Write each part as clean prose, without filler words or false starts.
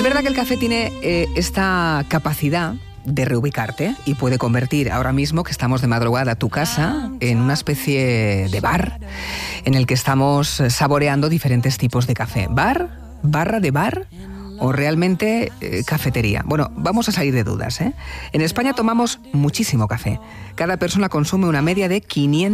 verdad que el café tiene esta capacidad de reubicarte y puede convertir ahora mismo que estamos de madrugada tu casa en una especie de bar en el que estamos saboreando diferentes tipos de café. ¿Bar? ¿Barra de bar? ¿O realmente cafetería? Bueno, vamos a salir de dudas, ¿eh? En España tomamos muchísimo café. Cada persona consume una media de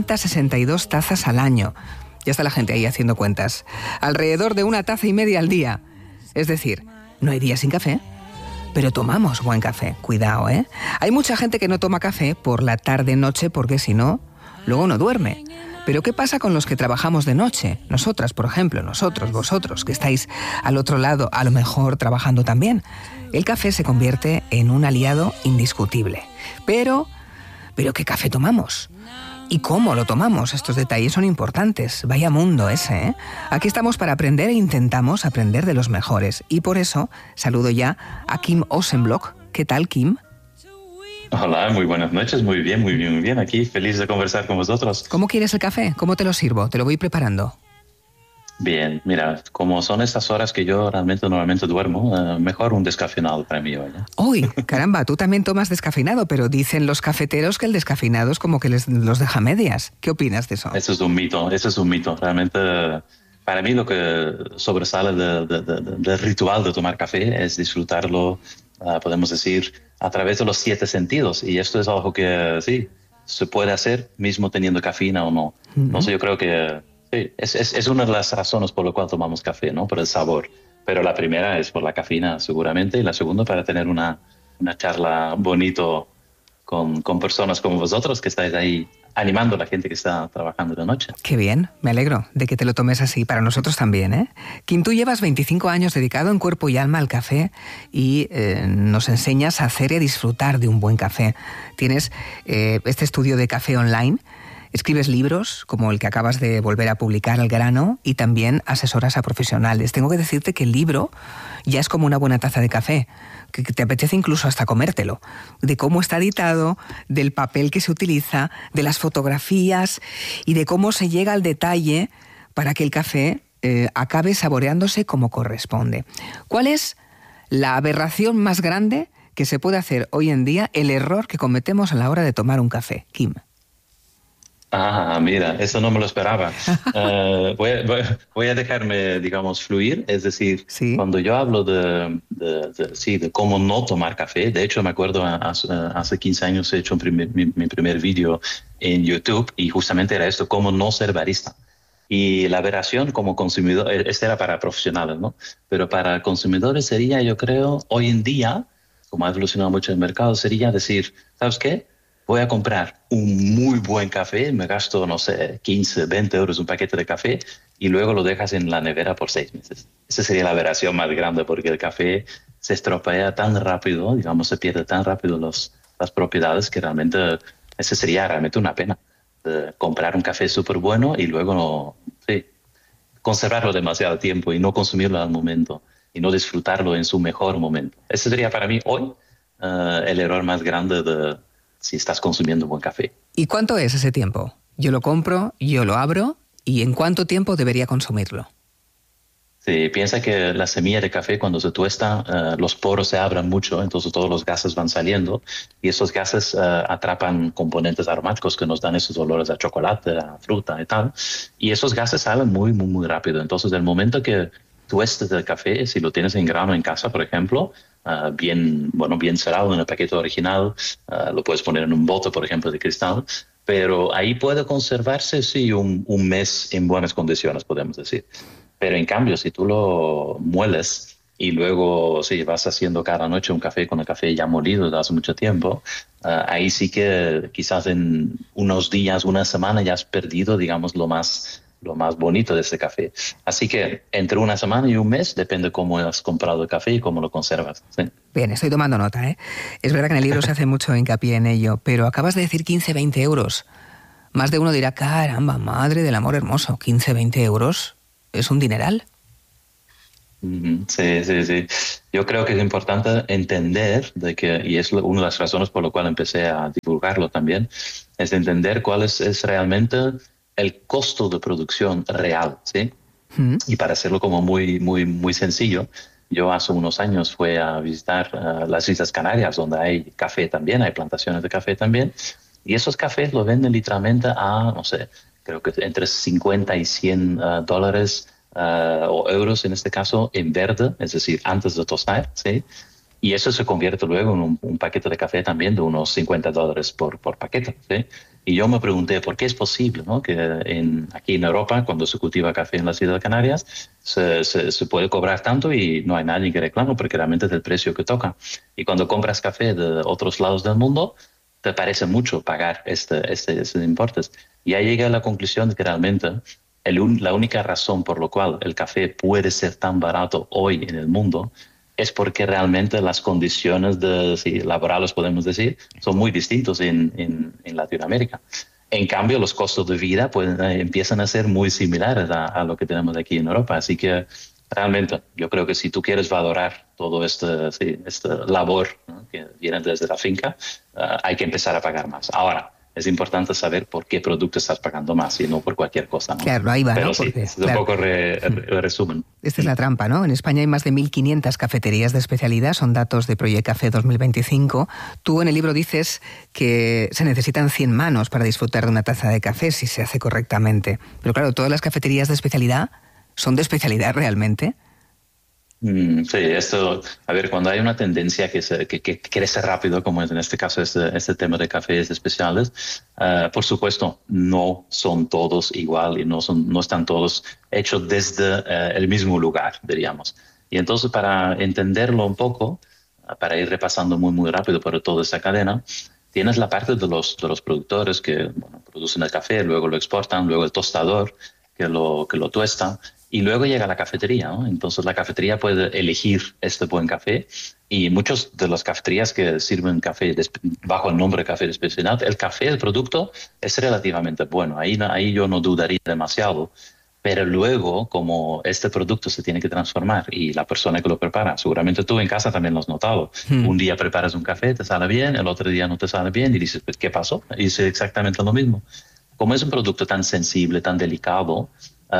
562 tazas al año. Ya está la gente ahí haciendo cuentas. Alrededor de 1,5 tazas al día. Es decir, no hay día sin café. Pero tomamos buen café, cuidado, ¿eh? Hay mucha gente que no toma café por la tarde-noche porque si no, luego no duerme. Pero ¿qué pasa con los que trabajamos de noche? Nosotras, por ejemplo, nosotros, vosotros, que estáis al otro lado, a lo mejor trabajando también. El café se convierte en un aliado indiscutible. Pero ¿qué café tomamos? ¿Y cómo lo tomamos? Estos detalles son importantes. Vaya mundo ese, ¿eh? Aquí estamos para aprender e intentamos aprender de los mejores. Y por eso saludo ya a Kim Osenblock. ¿Qué tal, Kim? Hola, muy buenas noches. Muy bien. Aquí, feliz de conversar con vosotros. ¿Cómo quieres el café? ¿Cómo te lo sirvo? Te lo voy preparando. Bien, mira, como son estas horas que yo normalmente duermo, mejor un descafeinado para mí hoy, ¿eh? Uy, caramba, tú también tomas descafeinado, pero dicen los cafeteros que el descafeinado es como que los deja a medias. ¿Qué opinas de eso? Eso es un mito. Realmente, para mí lo que sobresale del ritual de tomar café es disfrutarlo, podemos decir, a través de los 7 sentidos. Y esto es algo que, sí, se puede hacer mismo teniendo cafeína o no. Uh-huh. Entonces yo creo que sí, es una de las razones por las cuales tomamos café, ¿no? Por el sabor. Pero la primera es por la cafeína, seguramente, y la segunda para tener una charla bonito con personas como vosotros que estáis ahí animando a la gente que está trabajando de noche. Qué bien, me alegro de que te lo tomes así, para nosotros también, ¿eh? Kim, tú llevas 25 años dedicado en cuerpo y alma al café y nos enseñas a hacer y a disfrutar de un buen café. Tienes este estudio de café online. Escribes libros, como el que acabas de volver a publicar, Al grano, y también asesoras a profesionales. Tengo que decirte que el libro ya es como una buena taza de café, que te apetece incluso hasta comértelo, de cómo está editado, del papel que se utiliza, de las fotografías y de cómo se llega al detalle para que el café acabe saboreándose como corresponde. ¿Cuál es la aberración más grande que se puede hacer hoy en día, el error que cometemos a la hora de tomar un café, Kim? Mira, eso no me lo esperaba. Voy a dejarme, digamos, fluir. Es decir, ¿sí? Cuando yo hablo de cómo no tomar café, de hecho me acuerdo hace 15 años he hecho mi primer vídeo en YouTube y justamente era esto, cómo no ser barista. Y la aberración como consumidor, este era para profesionales, ¿no? Pero para consumidores sería, yo creo, hoy en día, como ha evolucionado mucho el mercado, sería decir, ¿sabes qué? Voy a comprar un muy buen café, me gasto, no sé, 15, 20 euros un paquete de café y luego lo dejas en la nevera por 6 meses. Esa sería la aberración más grande porque el café se estropea tan rápido, digamos, se pierde tan rápido las propiedades que realmente, esa sería realmente una pena. Comprar un café súper bueno y luego conservarlo demasiado tiempo y no consumirlo al momento y no disfrutarlo en su mejor momento. Ese sería para mí hoy el error más grande si estás consumiendo buen café. ¿Y cuánto es ese tiempo? Yo lo compro, yo lo abro, ¿y en cuánto tiempo debería consumirlo? Sí, piensa que la semilla de café cuando se tuesta, los poros se abren mucho, entonces todos los gases van saliendo y esos gases atrapan componentes aromáticos que nos dan esos olores a chocolate, a fruta y tal. Y esos gases salen muy, muy, muy rápido. Entonces, el momento que tuestes el café, si lo tienes en grano en casa, por ejemplo, bien cerrado en el paquete original, lo puedes poner en un bote, por ejemplo, de cristal, pero ahí puede conservarse, sí, un mes en buenas condiciones, podemos decir. Pero en cambio, si tú lo mueles y luego vas haciendo cada noche un café con el café ya molido de hace mucho tiempo, ahí sí que quizás en unos días, una semana ya has perdido, digamos, lo más bonito de ese café. Así que entre una semana y un mes depende cómo has comprado el café y cómo lo conservas. ¿Sí? Bien, estoy tomando nota, ¿eh? Es verdad que en el libro se hace mucho hincapié en ello, pero acabas de decir 15, 20 euros. Más de uno dirá, caramba, madre del amor hermoso, 15, 20 euros es un dineral. Sí. Yo creo que es importante entender y es una de las razones por las cuales empecé a divulgarlo también, es entender cuál es realmente el costo de producción real, ¿sí? Y para hacerlo como muy, muy, muy sencillo, Yo hace unos años fui a visitar las Islas Canarias, donde hay café también, hay plantaciones de café también, y esos cafés los venden literalmente a, no sé, creo que entre 50 y 100 dólares o euros en este caso, en verde, es decir, antes de tostar, ¿sí? Y eso se convierte luego en un paquete de café también de unos 50 dólares por paquete, ¿sí? Y yo me pregunté por qué es posible, ¿no? Que aquí en Europa, cuando se cultiva café en las Islas Canarias, se puede cobrar tanto y no hay nadie que reclame porque realmente es el precio que toca. Y cuando compras café de otros lados del mundo, te parece mucho pagar estos importes. Y ahí llegué a la conclusión de que realmente la única razón por la cual el café puede ser tan barato hoy en el mundo es porque realmente las condiciones laborales, podemos decir, son muy distintos en Latinoamérica. En cambio, los costos de vida empiezan a ser muy similares a lo que tenemos aquí en Europa. Así que realmente yo creo que si tú quieres valorar todo esta labor, ¿no?, que viene desde la finca, hay que empezar a pagar más. Ahora, es importante saber por qué producto estás pagando más y no por cualquier cosa, ¿no? Claro, ahí va, pero ¿no? sí, Porque, es un poco resumen. Esta es la trampa, ¿no? En España hay más de 1.500 cafeterías de especialidad, son datos de Project Café 2025. Tú en el libro dices que se necesitan 100 manos para disfrutar de una taza de café si se hace correctamente. Pero claro, ¿todas las cafeterías de especialidad son de especialidad realmente? Sí, a ver, cuando hay una tendencia que crece rápido, como es en este caso este tema de cafés especiales, por supuesto, no son todos igual y no están todos hechos desde el mismo lugar, diríamos. Y entonces, para entenderlo un poco, para ir repasando muy, muy rápido por toda esta cadena, tienes la parte de los productores que, bueno, producen el café, luego lo exportan, luego el tostador que lo tuesta, y luego llega la cafetería, ¿no? Entonces la cafetería puede elegir este buen café y muchas de las cafeterías que sirven café bajo el nombre de café de especialidad, el café, el producto, es relativamente bueno. Ahí yo no dudaría demasiado. Pero luego, como este producto se tiene que transformar y la persona que lo prepara, seguramente tú en casa también lo has notado. Un día preparas un café, te sale bien, el otro día no te sale bien y dices, pues, ¿qué pasó? Hice exactamente lo mismo. Como es un producto tan sensible, tan delicado,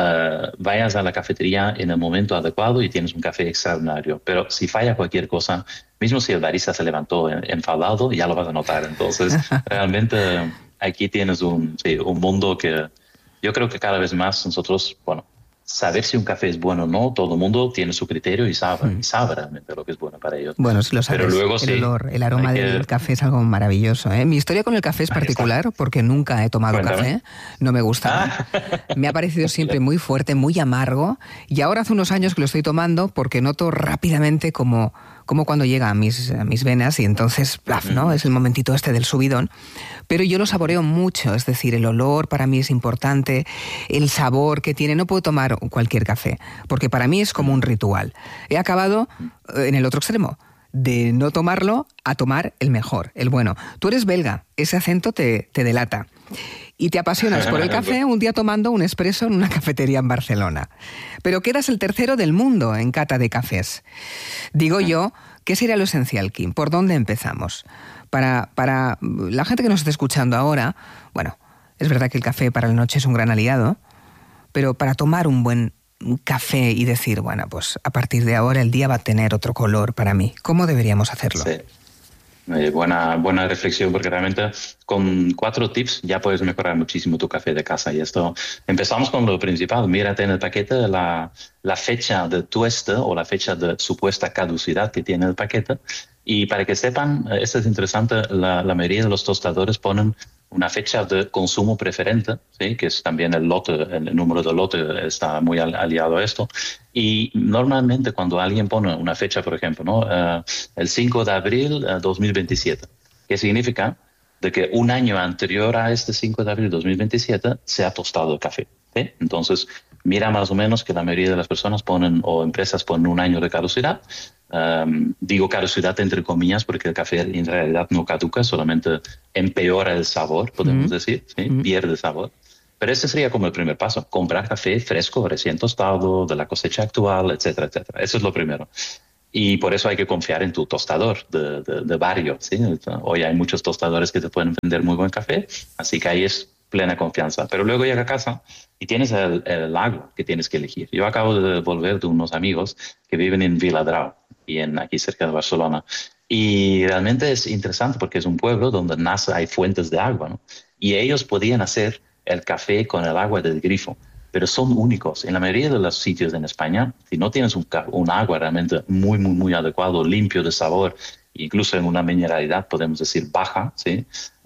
vayas a la cafetería en el momento adecuado y tienes un café extraordinario. Pero si falla cualquier cosa, mismo si el barista se levantó enfadado, ya lo vas a notar. Entonces, realmente aquí tienes un mundo que yo creo que cada vez más nosotros, bueno, saber si un café es bueno o no, todo el mundo tiene su criterio y sabe realmente lo que es bueno para ellos. Bueno, si lo sabes, pero luego, el olor, el aroma del café es algo maravilloso, ¿eh? Mi historia con el café es particular porque nunca he tomado café, no me gusta. Me ha parecido siempre muy fuerte, muy amargo, y ahora hace unos años que lo estoy tomando porque noto rápidamente como cuando llega a mis venas y entonces, plaf, ¿no? Es el momentito este del subidón. Pero yo lo saboreo mucho, es decir, el olor para mí es importante, el sabor que tiene. No puedo tomar cualquier café, porque para mí es como un ritual. He acabado en el otro extremo, de no tomarlo a tomar el mejor, el bueno. Tú eres belga, ese acento te delata. Y te apasionas por el café un día tomando un espresso en una cafetería en Barcelona. Pero quedas el tercero del mundo en cata de cafés. Digo yo, ¿qué sería lo esencial, Quim? ¿Por dónde empezamos? Para la gente que nos está escuchando ahora, bueno, es verdad que el café para la noche es un gran aliado, pero para tomar un buen café y decir, bueno, pues a partir de ahora el día va a tener otro color para mí, ¿cómo deberíamos hacerlo? Sí. Buena reflexión, porque realmente con 4 tips ya puedes mejorar muchísimo tu café de casa. Y esto, empezamos con lo principal. Mírate en el paquete la fecha de tueste o la fecha de supuesta caducidad que tiene el paquete. Y para que sepan, esto es interesante, la mayoría de los tostadores ponen una fecha de consumo preferente, ¿sí?, que es también el lote, el número de lote está muy aliado a esto. Y normalmente cuando alguien pone una fecha, por ejemplo, ¿no?, el 5 de abril 2027, ¿qué significa? De que un año anterior a este 5 de abril 2027 se ha tostado el café, ¿sí? Entonces, mira más o menos que la mayoría de las personas ponen, o empresas ponen, un año de caducidad. Digo caducidad entre comillas porque el café en realidad no caduca, solamente empeora el sabor, podemos decir, ¿sí? Pierde sabor. Pero ese sería como el primer paso, comprar café fresco, recién tostado, de la cosecha actual, etcétera, etcétera. Eso es lo primero. Y por eso hay que confiar en tu tostador de barrio, ¿sí? Hoy hay muchos tostadores que te pueden vender muy buen café, así que ahí es plena confianza. Pero luego llega a casa y tienes el agua que tienes que elegir. Yo acabo de volver de unos amigos que viven en Viladrau, aquí cerca de Barcelona. Y realmente es interesante porque es un pueblo donde hay fuentes de agua, ¿no? Y ellos podían hacer el café con el agua del grifo, pero son únicos. En la mayoría de los sitios en España, si no tienes un agua realmente muy, muy, muy adecuado, limpio de sabor, incluso en una mineralidad, podemos decir, baja, ¿sí?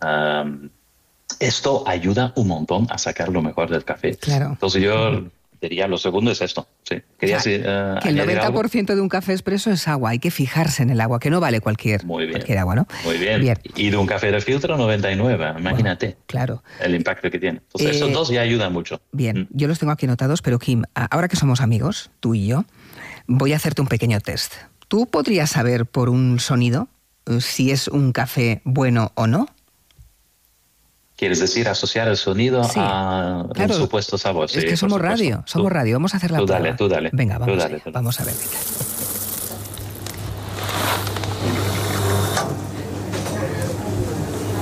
Esto ayuda un montón a sacar lo mejor del café. Claro. Entonces yo diría, lo segundo es esto. Sí. Que el 90% de un café expreso es agua. Hay que fijarse en el agua, que no vale cualquier agua, ¿no? Muy bien. Y de un café de filtro, 99. Imagínate. Bueno, claro. El impacto que tiene. Entonces, esos dos ya ayudan mucho. Bien, yo los tengo aquí anotados, pero Quim, ahora que somos amigos, tú y yo, voy a hacerte un pequeño test. ¿Tú podrías saber por un sonido si es un café bueno o no? ¿Quieres decir asociar el sonido a un supuesto sabor? Es que somos radio, vamos a hacer la prueba. Tú dale. Venga, vamos a ver.